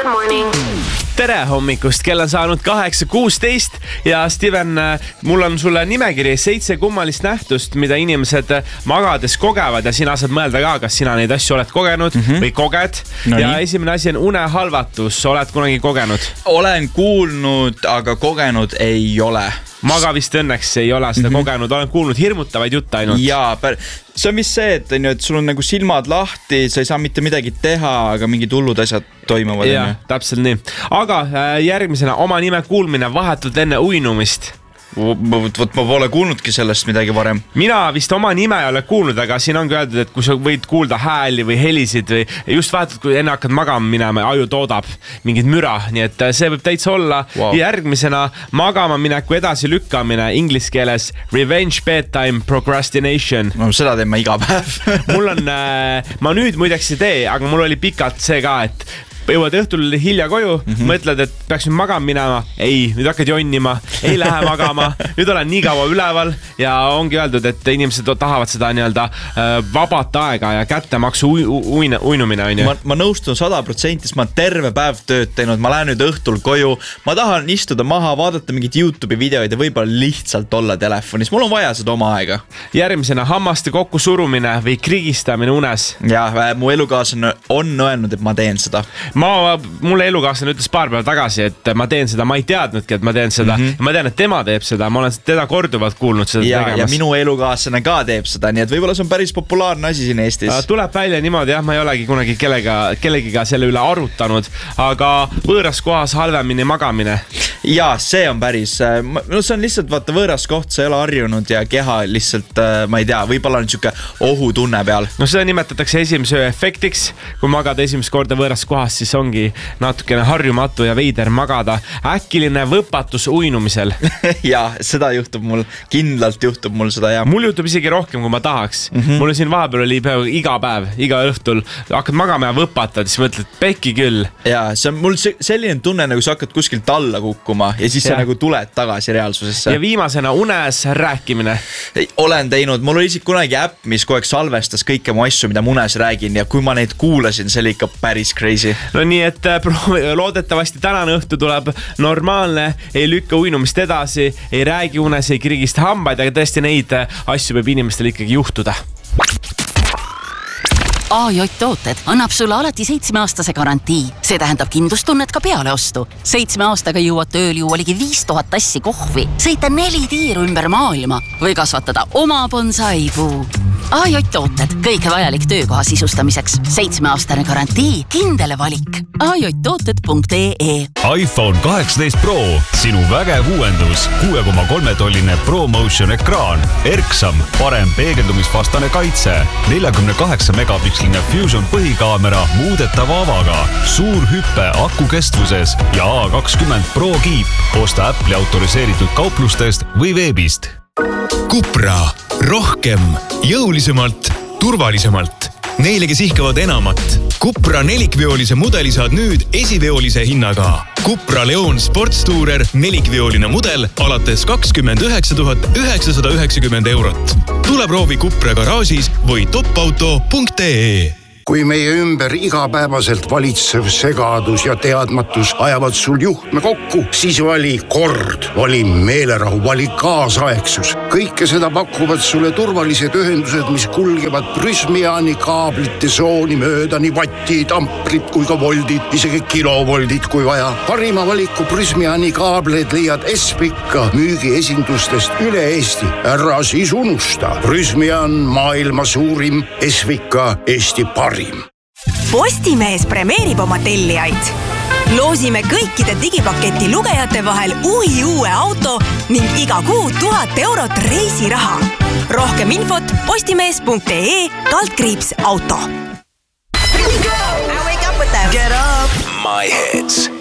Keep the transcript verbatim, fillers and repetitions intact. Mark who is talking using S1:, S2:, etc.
S1: morning.
S2: Tere hommikust, kell on saanud kaheksa kuusteist ja Steven, mul on sulle nimekiri seitse kummalist nähtust, mida inimesed magades kogevad ja sina saad mõelda ka, kas sina neid asju oled kogenud mm-hmm. või koged. No ja nii. Esimene asi on unehalvatus, oled kunagi kogenud?
S3: Olen kuulnud, aga kogenud ei ole.
S2: Maga vist õnneks ei ole seda mm-hmm. kogenud, olen kuulnud hirmutavaid jutte ainult.
S3: Jaa, see on vist see, et, et sul on nagu silmad lahti, sa ei saa mitte midagi teha, aga mingid hullud asjad toimuvad.
S2: Jaa, täpselt nii. Aga järgmisena oma nime kuulmine vahetult enne uinumist.
S3: Vot ma pole kuulnudki sellest midagi varem.
S2: Mina vist oma nime ei ole kuulnud, aga siin ongi öeldud, et kui sa võid kuulda hääli või helisid või just vahetult, kui enne hakkad magama minema, aju toodab mingid müra, nii et see võib täitsa olla. Wow. Järgmisena magama mineku edasi lükkamine, inglise keeles revenge bedtime procrastination.
S3: No, seda teen ma iga päev.
S2: Mul on, ma nüüd muideks ei tee, aga mul oli pikalt see ka, et jõuad õhtul hilja koju, mm-hmm. mõtled, et peaks nüüd magama minema. Ei, nüüd hakkad jonnima, ei lähe magama. Nüüd olen nii kaua üleval ja ongi öeldud, et inimesed tahavad seda nii-öelda vabat aega ja kättemaksu uine, uinumine. On ju.
S3: Ma, ma nõustun sada protsenti, sest ma terve päev tööd teinud. Ma lähen nüüd õhtul koju. Ma tahan istuda maha, vaadata mingit YouTube'i videoid ja võib-olla lihtsalt olla telefonis. Mul on vaja seda oma aega.
S2: Järgmisena hammaste kokku surumine või krigistamine unes.
S3: Ja, mu elukaaslane on öelnud, et ma teen seda.
S2: Ma, mulle elukaaslane ütles paar päeva tagasi, et ma teen seda, ma ei teadnudki, et ma teen seda. Mm-hmm. Ma tean, et tema teeb seda, ma olen teda korduvalt kuulnud seda
S3: ja,
S2: tegemas.
S3: Ja minu elukaaslane ka teeb seda, nii et võib-olla see on päris populaarne asi siin Eestis.
S2: Tuleb välja niimoodi, jah, ma ei olegi kunagi kellega, kellegiga selle üle arutanud, aga võõras kohas halvemini magamine.
S3: Ja, see on päris, no see on lihtsalt vaata võõras koht, sa ei ole harjunud ja keha lihtsalt, ma ei tea, võib-olla on niisugune ohutunne peal.
S2: No seda nimetatakse esimese öö efektiks, kui magada esimest korda võõras kohas, siis ongi natukene harjumatu ja veider magada. Äkiline võpatus uinumisel.
S3: Ja, seda juhtub mul, kindlalt juhtub mul seda, jah.
S2: Mul juhtub isegi rohkem, kui ma tahaks. Mm-hmm. Mul siin vahepeal oli peaaegu iga päev, iga õhtul, hakkad magama ja võpatad, siis mõtled, pekki küll.
S3: Ja, see on mul selline tunne, nagu sa hakkad kuskilt alla kukkuma ja siis ja. Sa nagu tuled tagasi reaalsusesse.
S2: Ja viimasena unes rääkimine.
S3: Olen teinud, mul oli isegi kunagi äpp, mis kogu aeg salvestas kõike mu asju, mida ma unes räägin ja kui ma neid kuulasin, see oli ikka päris crazy.
S2: No nii, et loodetavasti tänane õhtu tuleb normaalne, ei lükka uinumist edasi, ei räägi unes, ei krigista hambaid, aga tõesti neid asju võib inimestel ikkagi juhtuda.
S4: A J Tooted annab sulle alati seitsmeaastase garantii. See tähendab kindlustunnet ka peale ostu. Seitsme aastaga jõuad tööl juua ligi viis tuhat tassi kohvi, sõita neli tiiru ümber maailma või kasvatada oma bonsaipuu. A J Tooted, kõik vajalik töökoha sisustamiseks. Seitsmeaastane garantii, kindele valik. A J tooted punkt E E
S5: iPhone kaheksateist Pro, sinu vägev uuendus, kuue koma kolme tolline ProMotion ekraan, erksam, parem peegeldumisvastane kaitse, nelikümmend kaheksa megapiksline Fusion põhikaamera muudetava avaga, suur hüppe aku kestvuses ja A kakskümmend Pro kiip. Osta Apple'i autoriseeritud kauplustest või veebist.
S6: Cupra. Rohkem, jõulisemalt, turvalisemalt. Neile, kes ihkavad enamat. Cupra nelikveolise mudeli saad nüüd esiveolise hinnaga. Cupra Leon Sportstourer nelikveoline mudel alates kakskümmend üheksa tuhat üheksasada üheksakümmend eurot. Tule proovi Cupra garaažis või topauto punkt E E.
S7: Kui meie ümber igapäevaselt valitsev segadus ja teadmatus ajavad sul juhtme kokku, siis vali kord, vali meelerahu, vali kaasaegsus. Kõike seda pakuvad sulle turvalised ühendused, mis kulgevad Prysmiani kaablite sooni mööda nii vattid, amprid kui ka voldid, isegi kilovoldid kui vaja. Parima valiku Prysmiani kaableid leiad Espika müügiesindustest üle Eesti. Ära siis unusta. Prysmian maailma suurim, Espika Eesti parim.
S8: Postimees premeerib oma tellijaid. Loosime kõikide digipaketi lugejate vahel uui uue auto ning iga kuu tuhat eurot reisiraha. Rohkem infot postimees punkt E E kaldkriips auto.
S1: I wake up with them.
S9: Get up. My hits.